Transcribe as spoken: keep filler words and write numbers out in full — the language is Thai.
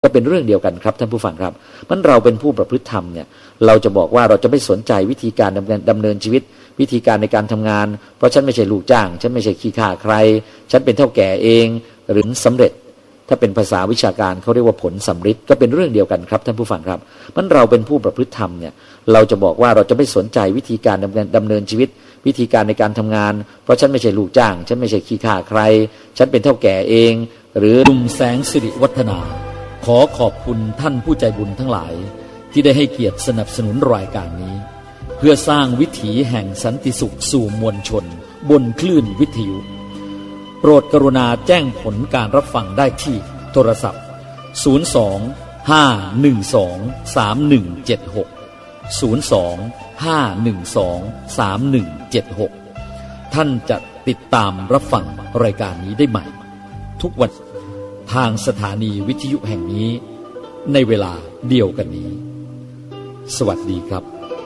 ก็เป็นเรื่องเดียวกันครับท่านผู้ฟังครับมันเราเป็นผู้ประพฤติธรรมเนี่ยเราจะบอกว่าเราจะไม่สนใจวิธีการดำเนินดำเนินชีวิตวิธีการในการทำงานเพราะฉันไม่ใช่ลูกจ้างฉันไม่ใช่ขี้ข้าใครฉันเป็นเท่าแก่เองหรือสำเร็จถ้าเป็นภาษาวิชาการเขาเรียกว่าผลสำฤทธิ์ก็เป็นเรื่องเดียวกันครับท่านผู้ฟังครับมันเราเป็นผู้ประพฤติธรรมเนี่ยเราจะบอกว่าเราจะไม่สนใจวิธีการดำเนินดำเนินชีวิตวิธีการในการทำงานเพราะฉันไม่ใช่ลูกจ้างฉันไม่ใช่ขี้ข้าใครฉันเป็นเท่าแก่เองหรือลุงแสงสิริวัฒนาขอขอบคุณท่านผู้ใจบุญทั้งหลายที่ได้ให้เกียรติสนับสนุนรายการนี้เพื่อสร้างวิถีแห่งสันติสุขสู่มวลชนบนคลื่นวิทยุโปรดกรุณาแจ้งผลการรับฟังได้ที่โทรศัพท์ศูนย์ สอง ห้า หนึ่ง สอง สาม หนึ่ง เจ็ด หก ศูนย์ สอง ห้า หนึ่ง สอง สาม หนึ่ง เจ็ด หกท่านจะติดตามรับฟังรายการนี้ได้ใหม่ทุกวันทางสถานีวิทยุแห่งนี้ในเวลาเดียวกันนี้สวัสดีครับ